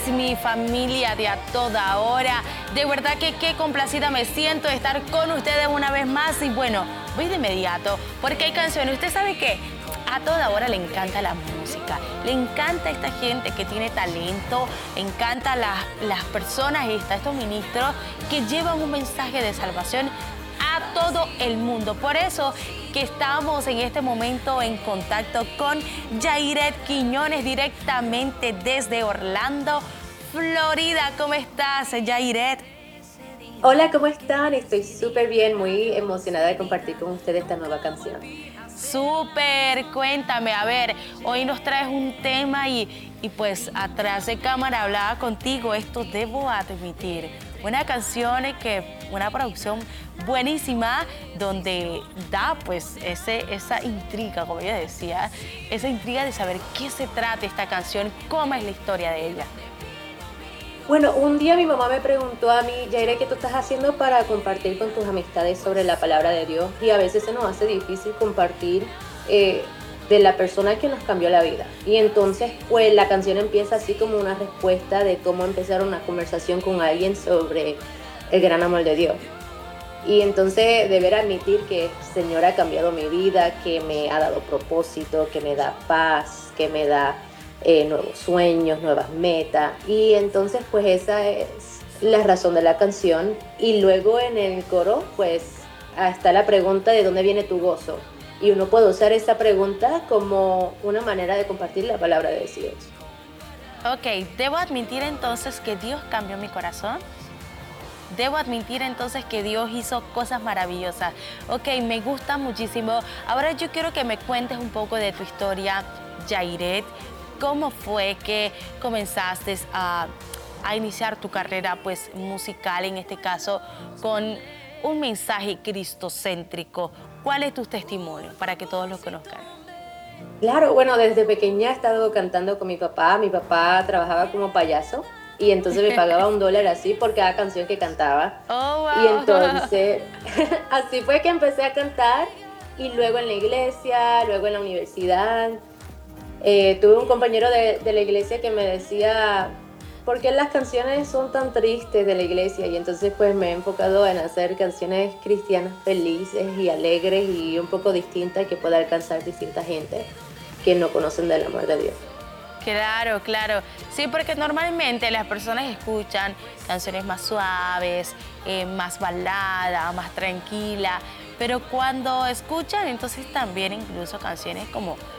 es mi familia de a toda hora. De verdad que qué complacida me siento de estar con ustedes una vez más. Y bueno, voy de inmediato porque hay canciones. ¿Usted sabe qué? A toda hora le encanta la música, le encanta esta gente que tiene talento, encanta las personas, estos ministros que llevan un mensaje de salvación a todo el mundo. Por eso que estamos en este momento en contacto con Yairet Quiñones directamente desde Orlando, Florida. ¿Cómo estás, Yairet? Hola, ¿cómo están? Estoy súper bien, muy emocionada de compartir con ustedes esta nueva canción. Súper, cuéntame, a ver, hoy nos traes un tema y pues atrás de cámara hablaba contigo, esto debo admitir, una canción una producción buenísima donde da pues esa intriga, como ella decía, esa intriga de saber qué se trata esta canción, cómo es la historia de ella. Bueno, un día mi mamá me preguntó a mí, Yaira, ¿qué tú estás haciendo para compartir con tus amistades sobre la palabra de Dios? Y a veces se nos hace difícil compartir de la persona que nos cambió la vida. Y entonces, pues la canción empieza así como una respuesta de cómo empezar una conversación con alguien sobre el gran amor de Dios. Y entonces deber admitir que el Señor ha cambiado mi vida, que me ha dado propósito, que me da paz, que me da nuevos sueños, nuevas metas. Y entonces pues esa es la razón de la canción. Y luego en el coro pues está la pregunta de dónde viene tu gozo. Y uno puede usar esa pregunta como una manera de compartir la palabra de Dios. Ok, debo admitir entonces que Dios cambió mi corazón. Debo admitir entonces que Dios hizo cosas maravillosas. Ok, me gusta muchísimo. Ahora yo quiero que me cuentes un poco de tu historia, Yairet. ¿Cómo fue que comenzaste a iniciar tu carrera pues, musical, en este caso, con un mensaje cristocéntrico? ¿Cuál es tu testimonio para que todos lo conozcan? Claro, bueno, desde pequeña he estado cantando con mi papá. Mi papá trabajaba como payaso y entonces me pagaba $1 así por cada canción que cantaba. Oh, Y wow. entonces, así fue que empecé a cantar y luego en la iglesia, luego en la universidad. Tuve un compañero de la iglesia que me decía, ¿por qué las canciones son tan tristes de la iglesia? Y entonces pues me he enfocado en hacer canciones cristianas felices y alegres y un poco distintas que pueda alcanzar distinta gente que no conocen del amor de Dios. Claro, claro. Sí, porque normalmente las personas escuchan canciones más suaves, más balada, más tranquila, pero cuando escuchan entonces también incluso canciones como